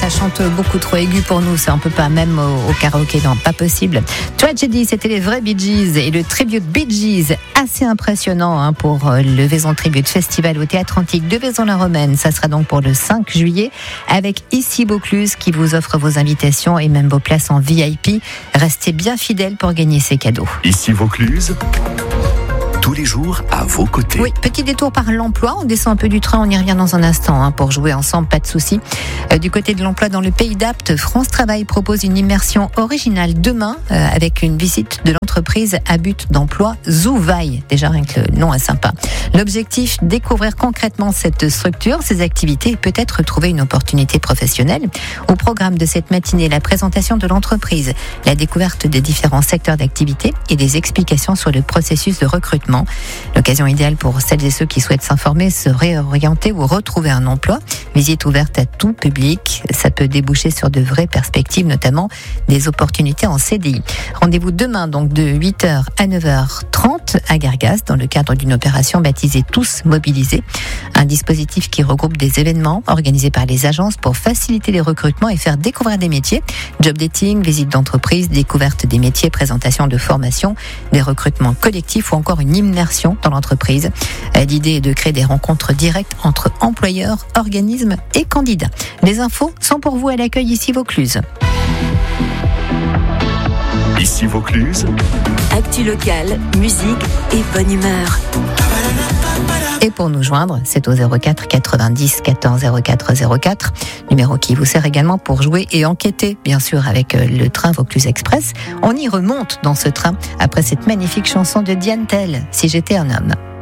ça chante beaucoup trop aigu pour nous, ça on peut pas, même au karaoké, non, pas possible. Tragedy, c'était les vrais Bee Gees et le tribute Bee Gees, assez impressionnant pour le Vaison Tribute Festival au Théâtre Antique de Vaison-la-Romaine. Ça sera donc pour le 5 juillet avec Ici Vaucluse qui vous offre vos invitations et même vos places en VIP. Restez bien fidèles pour gagner ces cadeaux. Ici Vaucluse, tous les jours à vos côtés. Oui, petit détour par l'emploi, on descend un peu du train, on y revient dans un instant pour jouer ensemble, pas de souci. Du côté de l'emploi dans le Pays d'Apt, France Travail propose une immersion originale demain avec une visite de l'entreprise à but d'emploi Zouvaille. Déjà rien que le nom est sympa. L'objectif, découvrir concrètement cette structure, ses activités et peut-être trouver une opportunité professionnelle. Au programme de cette matinée, la présentation de l'entreprise, la découverte des différents secteurs d'activité et des explications sur le processus de recrutement. L'occasion idéale pour celles et ceux qui souhaitent s'informer, se réorienter ou retrouver un emploi. Visite ouverte à tout public. Ça peut déboucher sur de vraies perspectives, notamment des opportunités en CDI. Rendez-vous demain, donc de 8h à 9h30 à Gargas, dans le cadre d'une opération baptisée Tous Mobilisés. Un dispositif qui regroupe des événements organisés par les agences pour faciliter les recrutements et faire découvrir des métiers. Job dating, visite d'entreprise, découverte des métiers, présentation de formation, des recrutements collectifs ou encore une immersion dans l'entreprise. L'idée est de créer des rencontres directes entre employeurs, organismes et candidats. Les infos sont pour vous à l'accueil Ici Vaucluse. Ici Vaucluse, actu locale, musique et bonne humeur. Et pour nous joindre, c'est au 04 90 14 04 04, numéro qui vous sert également pour jouer et enquêter, bien sûr, avec le train Vaucluse Express. On y remonte dans ce train après cette magnifique chanson de Diane Tell, Si j'étais un homme.